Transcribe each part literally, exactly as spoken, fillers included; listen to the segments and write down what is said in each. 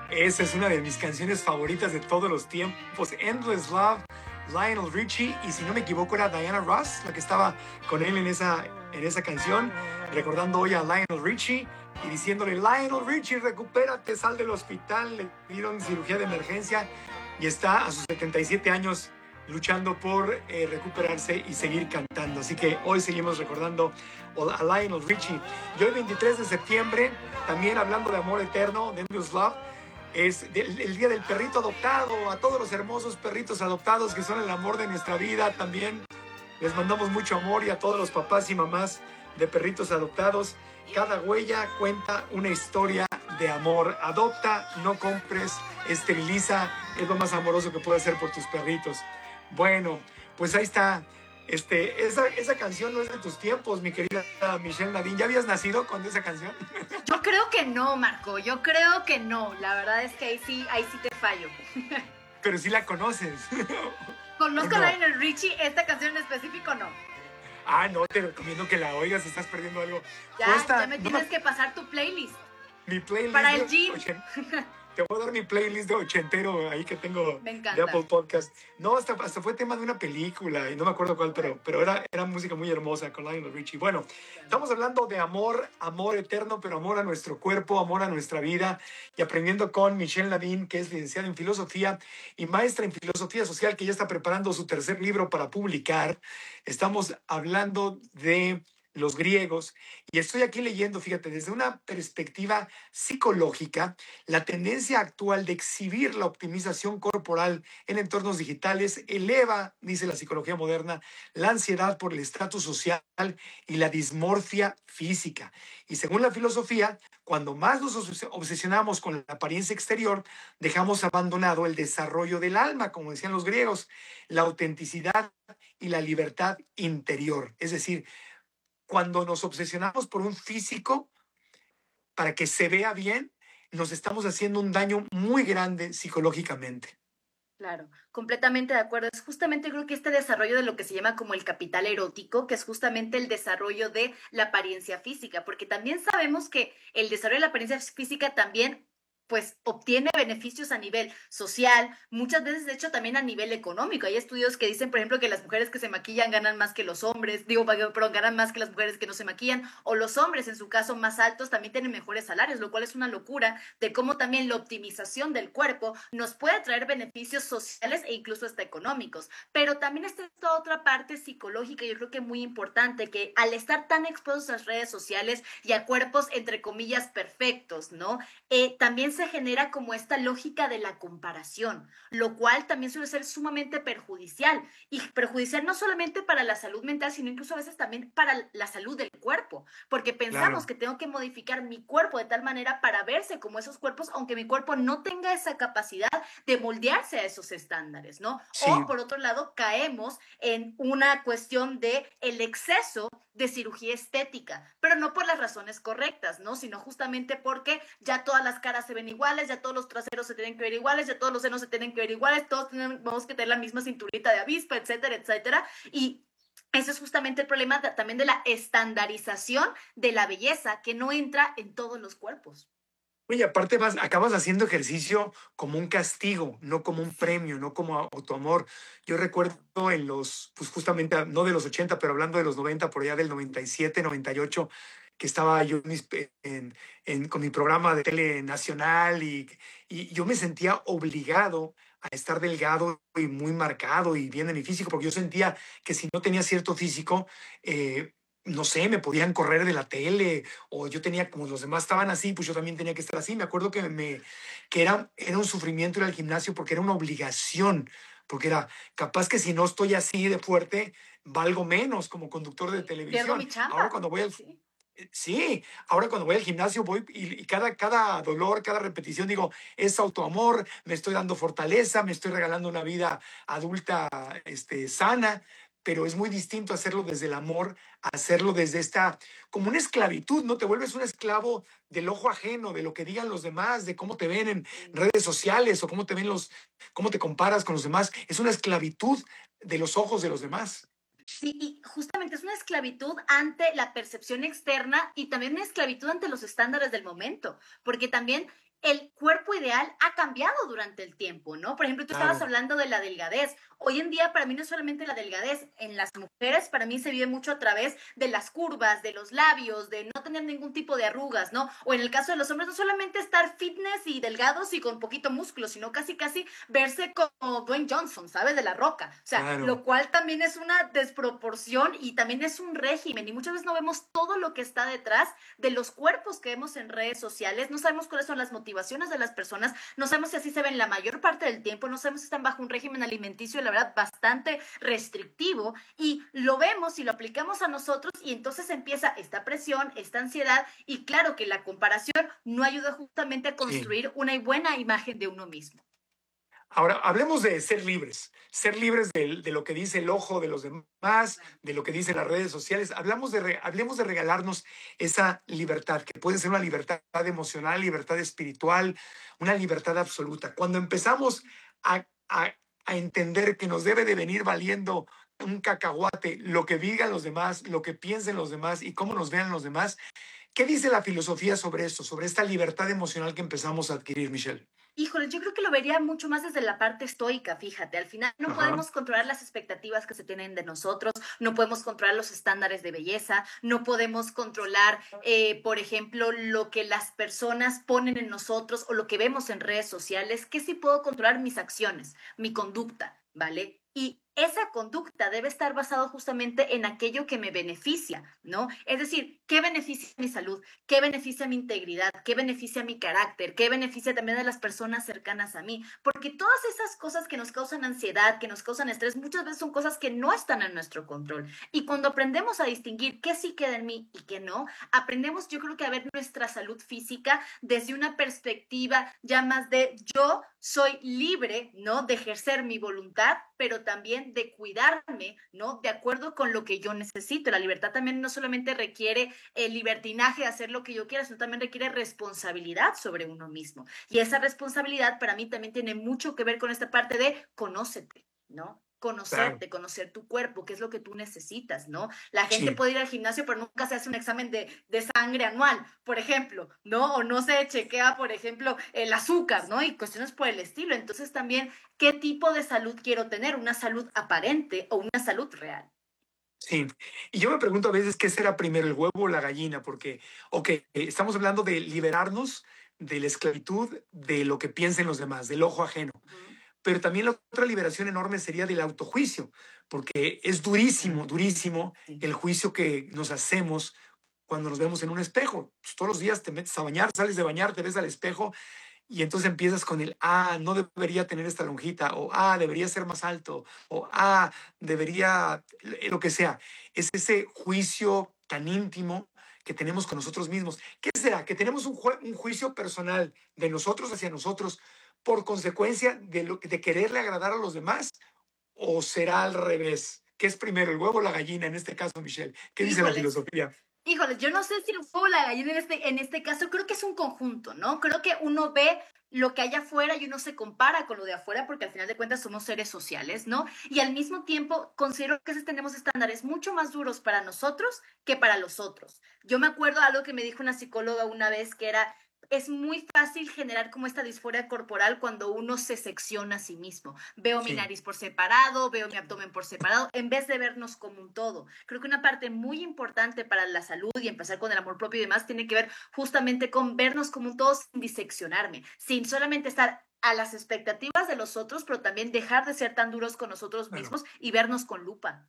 Esa es una de mis canciones favoritas de todos los tiempos. Endless Love, Lionel Richie, y si no me equivoco era Diana Ross la que estaba con él en esa, en esa canción, recordando hoy a Lionel Richie y diciéndole: Lionel Richie, recupérate, sal del hospital. Le dieron cirugía de emergencia y está a sus setenta y siete años luchando por eh, recuperarse y seguir cantando. Así que hoy seguimos recordando a Lionel Richie. Y hoy, veintitrés de septiembre, también hablando de amor eterno, de Endless Love, es el, el día del perrito adoptado. A todos los hermosos perritos adoptados que son el amor de nuestra vida, también les mandamos mucho amor, y a todos los papás y mamás de perritos adoptados. Cada huella cuenta una historia de amor. Adopta, no compres, esteriliza, es lo más amoroso que puedes hacer por tus perritos. Bueno, pues ahí está. Este, esa, esa canción no es de tus tiempos, mi querida Michelle Nadine. ¿Ya habías nacido con esa canción? Yo creo que no, Marco. Yo creo que no. La verdad es que ahí sí, ahí sí te fallo. Pero sí la conoces. Conozco no. a Lionel Richie, esta canción en específico no. Ah, no, te recomiendo que la oigas, estás perdiendo algo. Ya, Cuesta, ya me tienes no, que pasar tu playlist. Mi playlist. Para el gym. Te voy a dar mi playlist de ochentero ahí que tengo me encanta. de Apple Podcast. No, hasta, hasta fue tema de una película y no me acuerdo cuál, pero, pero era, era música muy hermosa con Lionel Richie. Bueno, estamos hablando de amor, amor eterno, pero amor a nuestro cuerpo, amor a nuestra vida, y aprendiendo con Michelle Nadine, que es licenciada en filosofía y maestra en filosofía social, que ya está preparando su tercer libro para publicar. Estamos hablando de los griegos, y estoy aquí leyendo, fíjate, desde una perspectiva psicológica, la tendencia actual de exhibir la optimización corporal en entornos digitales eleva, dice la psicología moderna, la ansiedad por el estatus social y la dismorfia física. Y según la filosofía, cuando más nos obsesionamos con la apariencia exterior, dejamos abandonado el desarrollo del alma, como decían los griegos, la autenticidad y la libertad interior. Es decir, cuando nos obsesionamos por un físico para que se vea bien, nos estamos haciendo un daño muy grande psicológicamente. Claro, completamente de acuerdo. Es justamente, creo que este desarrollo de lo que se llama como el capital erótico, que es justamente el desarrollo de la apariencia física, porque también sabemos que el desarrollo de la apariencia física también pues obtiene beneficios a nivel social, muchas veces de hecho también a nivel económico. Hay estudios que dicen, por ejemplo, que las mujeres que se maquillan ganan más que los hombres, digo, perdón, ganan más que las mujeres que no se maquillan, o los hombres en su caso más altos también tienen mejores salarios, lo cual es una locura de cómo también la optimización del cuerpo nos puede traer beneficios sociales e incluso hasta económicos. Pero también está esta otra parte psicológica, yo creo que muy importante, que al estar tan expuestos a las redes sociales y a cuerpos entre comillas perfectos, ¿no? Eh, también se genera como esta lógica de la comparación, lo cual también suele ser sumamente perjudicial, y perjudicial no solamente para la salud mental, sino incluso a veces también para la salud del cuerpo, porque pensamos claro. que tengo que modificar mi cuerpo de tal manera para verse como esos cuerpos, aunque mi cuerpo no tenga esa capacidad de moldearse a esos estándares, ¿no? Sí. O por otro lado, caemos en una cuestión de el exceso de cirugía estética, pero no por las razones correctas, ¿no? Sino justamente porque ya todas las caras se ven iguales, ya todos los traseros se tienen que ver iguales, ya todos los senos se tienen que ver iguales, todos tenemos que tener la misma cinturita de avispa, etcétera, etcétera, y ese es justamente el problema de, también de la estandarización de la belleza, que no entra en todos los cuerpos. Oye, aparte vas, acabas haciendo ejercicio como un castigo, no como un premio, no como autoamor. Yo recuerdo en los, pues justamente, no de los ochenta, pero hablando de los noventa, por allá del noventa y siete, noventa y ocho, que estaba yo en, en, en, con mi programa de tele nacional, y, y yo me sentía obligado a estar delgado y muy marcado y bien de mi físico, porque yo sentía que si no tenía cierto físico, eh, no sé, me podían correr de la tele, o yo tenía, como los demás estaban así, pues yo también tenía que estar así. Me acuerdo que, me, que era, era un sufrimiento ir al gimnasio, porque era una obligación, porque era capaz que si no estoy así de fuerte, valgo menos como conductor de televisión. Pierdo mi chamba. Ahora cuando voy al... Sí. Sí, ahora cuando voy al gimnasio voy y, y cada, cada dolor, cada repetición digo, es autoamor, me estoy dando fortaleza, me estoy regalando una vida adulta este, sana, pero es muy distinto hacerlo desde el amor, a hacerlo desde esta, como una esclavitud, ¿no? Te vuelves un esclavo del ojo ajeno, de lo que digan los demás, de cómo te ven en redes sociales, o cómo te ven los, cómo te comparas con los demás. Es una esclavitud de los ojos de los demás. Sí, y justamente es una esclavitud ante la percepción externa y también una esclavitud ante los estándares del momento, porque también el cuerpo ideal ha cambiado durante el tiempo, ¿no? Por ejemplo, tú Claro, estabas hablando de la delgadez. Hoy en día, para mí no es solamente la delgadez. En las mujeres, para mí se vive mucho a través de las curvas, de los labios, de no tener ningún tipo de arrugas, ¿no? O en el caso de los hombres, no solamente estar fitness y delgados y con poquito músculo, sino casi, casi verse como Dwayne Johnson, ¿sabes? De La Roca. O sea, claro. lo cual también es una desproporción y también es un régimen. Y muchas veces no vemos todo lo que está detrás de los cuerpos que vemos en redes sociales, no sabemos cuáles son las motivaciones de las personas, no sabemos si así se ven la mayor parte del tiempo, no sabemos si están bajo un régimen alimenticio, la verdad, bastante restrictivo, y lo vemos y lo aplicamos a nosotros, y entonces empieza esta presión, esta ansiedad, y claro que la comparación no ayuda justamente a Sí. construir una buena imagen de uno mismo. Ahora, hablemos de ser libres, ser libres de, de lo que dice el ojo de los demás, de lo que dicen las redes sociales. Hablamos de, re- hablemos de regalarnos esa libertad, que puede ser una libertad emocional, libertad espiritual, una libertad absoluta. Cuando empezamos a, a- a entender que nos debe de venir valiendo un cacahuate lo que digan los demás, lo que piensen los demás y cómo nos vean los demás, ¿qué dice la filosofía sobre esto, sobre esta libertad emocional que empezamos a adquirir, Michelle? Híjole, yo creo que lo vería mucho más desde la parte estoica, fíjate, al final no Ajá, podemos controlar las expectativas que se tienen de nosotros, no podemos controlar los estándares de belleza, no podemos controlar, eh, por ejemplo, lo que las personas ponen en nosotros o lo que vemos en redes sociales, que sí puedo controlar mis acciones, mi conducta, ¿vale? Y esa conducta debe estar basada justamente en aquello que me beneficia, ¿no? Es decir, ¿qué beneficia mi salud? ¿Qué beneficia mi integridad? ¿Qué beneficia mi carácter? ¿Qué beneficia también a las personas cercanas a mí? Porque todas esas cosas que nos causan ansiedad, que nos causan estrés, muchas veces son cosas que no están en nuestro control. Y cuando aprendemos a distinguir qué sí queda en mí y qué no, aprendemos yo creo que a ver nuestra salud física desde una perspectiva ya más de yo soy libre, ¿no? De ejercer mi voluntad, pero también de cuidarme, ¿no? De acuerdo con lo que yo necesito. La libertad también no solamente requiere el libertinaje de hacer lo que yo quiera, sino también requiere responsabilidad sobre uno mismo. Y esa responsabilidad para mí también tiene mucho que ver con esta parte de conócete, ¿no? claro, Conocerte, conocer tu cuerpo, qué es lo que tú necesitas, ¿no? La gente sí. puede ir al gimnasio, pero nunca se hace un examen de, de sangre anual, por ejemplo, ¿no? O no se chequea, por ejemplo, el azúcar, ¿no? Y cuestiones por el estilo. Entonces también, ¿qué tipo de salud quiero tener? ¿Una salud aparente o una salud real? Sí, y yo me pregunto a veces qué será primero, el huevo o la gallina, porque, ok, eh, estamos hablando de liberarnos de la esclavitud de lo que piensen los demás, del ojo ajeno, Uh -huh. pero también la otra liberación enorme sería del autojuicio, porque es durísimo, durísimo Sí. el juicio que nos hacemos cuando nos vemos en un espejo. Pues todos los días te metes a bañar, sales de bañar, te ves al espejo y entonces empiezas con el, ah, no debería tener esta lonjita, o ah, debería ser más alto, o ah, debería, lo que sea. Es ese juicio tan íntimo que tenemos con nosotros mismos. ¿Qué será? Que tenemos un, ju un juicio personal de nosotros hacia nosotros por consecuencia de, lo, de quererle agradar a los demás, o será al revés. ¿Qué es primero, el huevo o la gallina en este caso, Michelle? ¿Qué dice la Híjoles, filosofía? Híjole, yo no sé si el huevo o la gallina en este, en este caso, creo que es un conjunto, ¿no? Creo que uno ve lo que hay afuera y uno se compara con lo de afuera porque al final de cuentas somos seres sociales, ¿no? Y al mismo tiempo considero que a veces tenemos estándares mucho más duros para nosotros que para los otros. Yo me acuerdo de algo que me dijo una psicóloga una vez que era, es muy fácil generar como esta disforia corporal cuando uno se secciona a sí mismo. Veo mi Sí, nariz por separado, veo mi abdomen por separado, en vez de vernos como un todo. Creo que una parte muy importante para la salud y empezar con el amor propio y demás tiene que ver justamente con vernos como un todo sin diseccionarme, sin solamente estar a las expectativas de los otros, pero también dejar de ser tan duros con nosotros claro. mismos y vernos con lupa.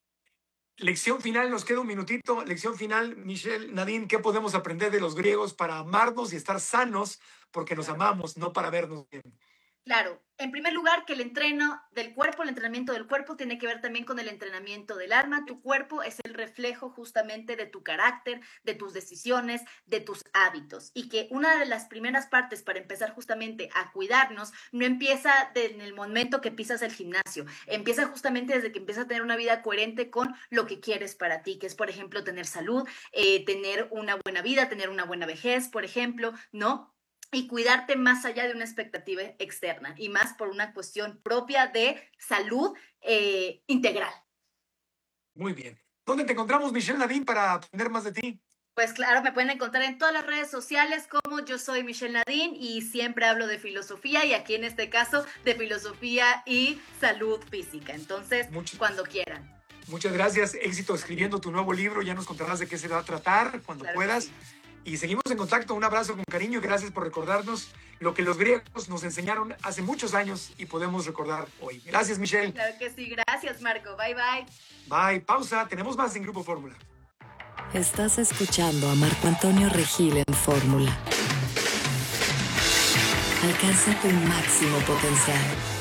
Lección final, nos queda un minutito. Lección final, Michelle, Nadine, ¿qué podemos aprender de los griegos para amarnos y estar sanos? Porque nos Claro. amamos, no para vernos bien. Claro, en primer lugar, que el entreno del cuerpo, el entrenamiento del cuerpo tiene que ver también con el entrenamiento del alma. Tu cuerpo es el reflejo justamente de tu carácter, de tus decisiones, de tus hábitos. Y que una de las primeras partes para empezar justamente a cuidarnos no empieza en el momento que pisas el gimnasio, empieza justamente desde que empiezas a tener una vida coherente con lo que quieres para ti, que es, por ejemplo, tener salud, eh, tener una buena vida, tener una buena vejez, por ejemplo, ¿no? Y cuidarte más allá de una expectativa externa y más por una cuestión propia de salud eh, integral. Muy bien. ¿Dónde te encontramos, Michelle Nadine, para aprender más de ti? Pues claro, me pueden encontrar en todas las redes sociales como yo soy Michelle Nadine y siempre hablo de filosofía y aquí en este caso de filosofía y salud física. Entonces, Mucho, cuando quieran. Muchas gracias. Éxito escribiendo tu nuevo libro. Ya nos contarás de qué se va a tratar cuando claro puedas. Sí. Y seguimos en contacto. Un abrazo con cariño y gracias por recordarnos lo que los griegos nos enseñaron hace muchos años y podemos recordar hoy. Gracias, Michelle. Claro que sí. Gracias, Marco. Bye, bye. Bye. Pausa. Tenemos más en Grupo Fórmula. Estás escuchando a Marco Antonio Regil en Fórmula. Alcanza tu máximo potencial.